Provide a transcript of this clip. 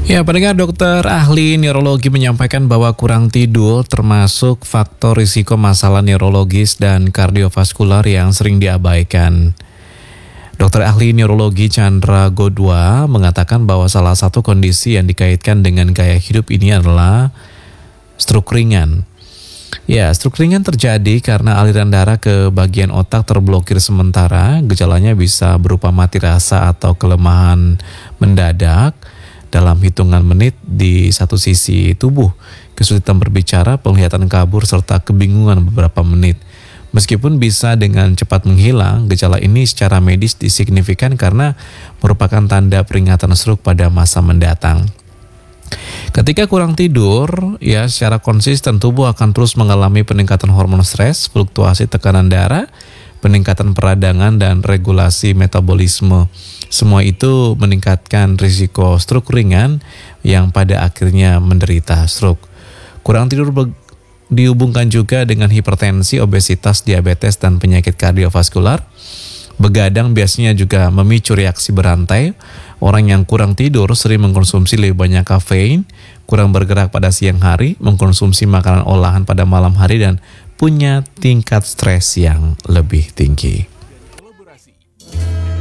Ya, pendengar, dokter ahli neurologi menyampaikan bahwa kurang tidur termasuk faktor risiko masalah neurologis dan kardiovaskular yang sering diabaikan. Dokter ahli neurologi Chandra Godwa mengatakan bahwa salah satu kondisi yang dikaitkan dengan gaya hidup ini adalah stroke ringan. Ya, stroke ringan terjadi karena aliran darah ke bagian otak terblokir sementara. Gejalanya bisa berupa mati rasa atau kelemahan mendadak dalam hitungan menit di satu sisi tubuh, kesulitan berbicara, penglihatan kabur, serta kebingungan beberapa menit. Meskipun bisa dengan cepat menghilang, gejala ini secara medis disignifikan karena merupakan tanda peringatan stroke pada masa mendatang. Ketika kurang tidur, ya secara konsisten tubuh akan terus mengalami peningkatan hormon stres, fluktuasi tekanan darah, peningkatan peradangan dan regulasi metabolisme. Semua itu meningkatkan risiko stroke ringan yang pada akhirnya menderita stroke. Kurang tidur dihubungkan juga dengan hipertensi, obesitas, diabetes, dan penyakit kardiovaskular. Begadang biasanya juga memicu reaksi berantai. Orang yang kurang tidur sering mengkonsumsi lebih banyak kafein, kurang bergerak pada siang hari, mengkonsumsi makanan olahan pada malam hari, dan punya tingkat stres yang lebih tinggi.